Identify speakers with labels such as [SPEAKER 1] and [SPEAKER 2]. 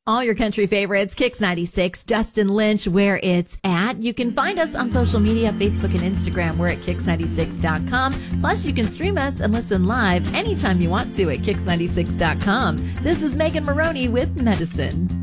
[SPEAKER 1] All your country favorites, Kix 96, Dustin Lynch, where it's at. You can find us on social media, Facebook and Instagram. We're at Kix96.com. Plus, you can stream us and listen live anytime you want to at Kix96.com. This is Megan Maroney with Medicine.